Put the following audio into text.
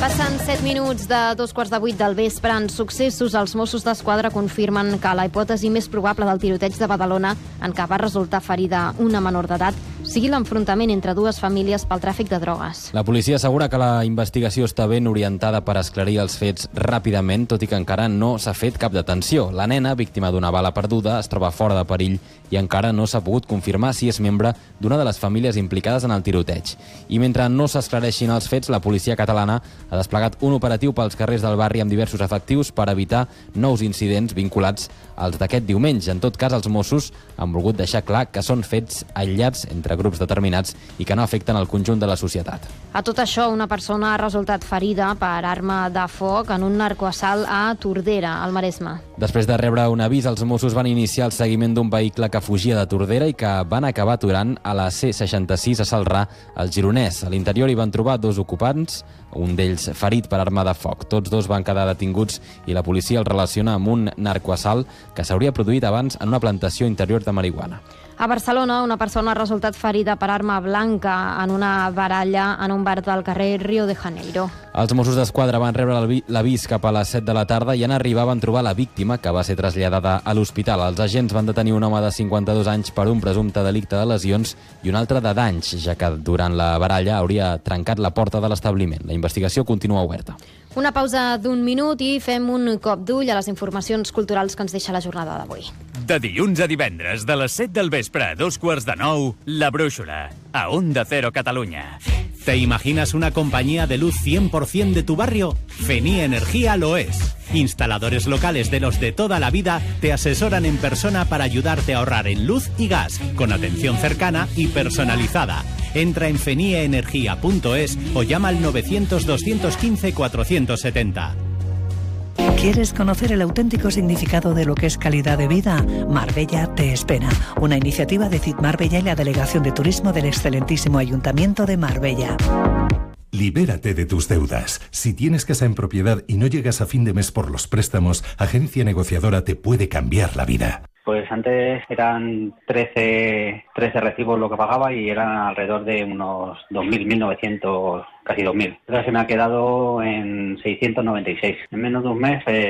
Passen 7 minuts de 2:15 del vespre. En successos, els Mossos d'Esquadra confirmen que la hipòtesi més probable del tiroteig de Badalona, en què va resultar ferida una menor d'edat, sigui l'enfrontament entre dues famílies pel tràfic de drogues. La policia assegura que la investigació està ben orientada per esclarir els fets ràpidament, tot i que encara no s'ha fet cap detenció. La nena, víctima d'una bala perduda, es troba fora de perill i encara no s'ha pogut confirmar si és membre d'una de les famílies implicades en el tiroteig. I mentre no s'esclareixin els fets, la policia catalana ha desplegat un operatiu pels carrers del barri amb diversos efectius per evitar nous incidents vinculats als d'aquest diumenge. En tot cas, els Mossos han volgut deixar clar que són fets aïllats entre grups determinats i que no afecten el conjunt de la societat. A tot això, una persona ha resultat ferida per arma de foc en un narcoassalt a Tordera, al Maresme. Després de rebre un avís, els Mossos van iniciar el seguiment d'un vehicle que fugia de Tordera i que van acabar aturant a la C66 a Celrà, al Gironès. A l'interior hi van trobar dos ocupants, un d'ells ferit per arma de foc. Tots dos van quedar detinguts i la policia els relaciona amb un narcoassalt que s'hauria produït abans en una plantació interior de marihuana. A Barcelona, una persona ha resultat ferida per arma blanca en una baralla en un bar del carrer Rio de Janeiro. Els Mossos d'Esquadra van rebre l'avís cap a les 7 de la tarda i en arribar van trobar la víctima, que va ser traslladada a l'hospital. Els agents van detenir un home de 52 anys per un presumpte delicte de lesions i un altre de danys, ja que durant la baralla hauria trencat la porta de l'establiment. La investigació continua oberta. Una pausa d'1 minut i fem un cop d'ull a les informacions culturals que ens deixa la jornada d'avui. De dilluns a divendres, de les 7 del vespre a 8:45, La Brúixola, a Onda Cero Cataluña. ¿Te imaginas una compañía de luz 100% de tu barrio? Fenía Energía lo es. Instaladores locales de los de toda la vida te asesoran en persona para ayudarte a ahorrar en luz y gas, con atención cercana y personalizada. Entra en feniaenergia.es o llama al 900-215-470. ¿Quieres conocer el auténtico significado de lo que es calidad de vida? Marbella te espera. Una iniciativa de CIT Marbella y la Delegación de Turismo del excelentísimo Ayuntamiento de Marbella. Libérate de tus deudas. Si tienes casa en propiedad y no llegas a fin de mes por los préstamos, Agencia Negociadora te puede cambiar la vida. Pues antes eran 13 recibos lo que pagaba y eran alrededor de unos 2.000, 1.900, casi 2.000. Ahora se me ha quedado en 696. En menos de un mes